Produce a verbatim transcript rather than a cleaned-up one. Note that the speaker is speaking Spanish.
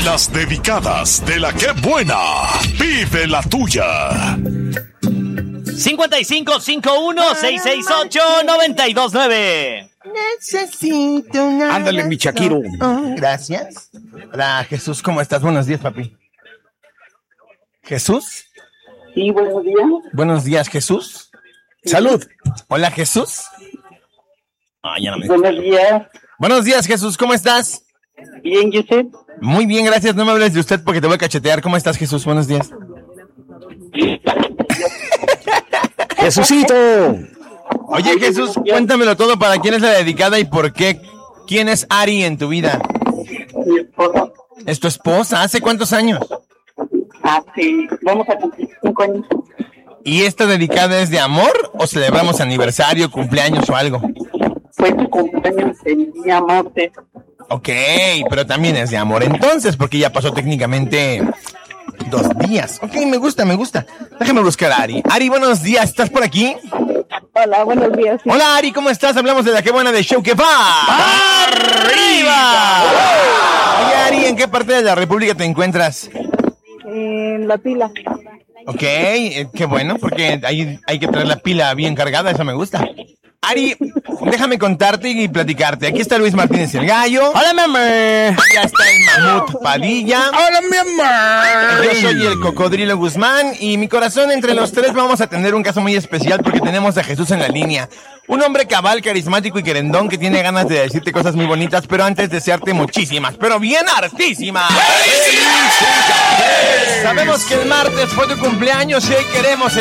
Las dedicadas de la que buena. Vive la tuya. cincuenta y cinco cincuenta y uno seiscientos sesenta y ocho noventa y dos nueve. Necesito una... Ándale, mi Shakiro. Gracias. Hola, Jesús, ¿cómo estás? Buenos días, papi. ¿Jesús? Sí, buenos días. Buenos días, Jesús. Salud. Hola, Jesús. Ah, ya no me... Buenos días. Buenos días, Jesús, ¿cómo estás? Bien, ¿y usted? Muy bien, gracias. No me hables de usted porque te voy a cachetear. ¿Cómo estás, Jesús? Buenos días. ¡Jesucito! Oye, Jesús, cuéntamelo todo. ¿Para quién es la dedicada y por qué? ¿Quién es Ari en tu vida? Mi esposa. ¿Es tu esposa? ¿Hace cuántos años? Hace, vamos a cumplir cinco años. ¿Y esta dedicada es de amor o celebramos aniversario, cumpleaños o algo? Fue tu cumpleaños el día martes. Ok, pero también es de amor entonces, porque ya pasó técnicamente dos días. Ok, me gusta, me gusta. Déjame buscar a Ari. Ari, buenos días, ¿estás por aquí? Hola, buenos días. Sí. Hola, Ari, ¿cómo estás? Hablamos de la que buena de show que va arriba. Oye, Ari, ¿en qué parte de la República te encuentras? En la pila. Ok, eh, qué bueno, porque hay, hay que traer la pila bien cargada, eso me gusta. Ari, déjame contarte y platicarte. Aquí está Luis Martínez el Gallo. ¡Hola, mi amor! Ya está el Mamut Padilla. ¡Hola, mi amor! Yo soy el Cocodrilo Guzmán y mi corazón, entre los tres vamos a tener un caso muy especial porque tenemos a Jesús en la línea. Un hombre cabal, carismático y querendón que tiene ganas de decirte cosas muy bonitas, pero antes desearte muchísimas, pero bien hartísimas. Sabemos que el martes fue tu cumpleaños y hoy queremos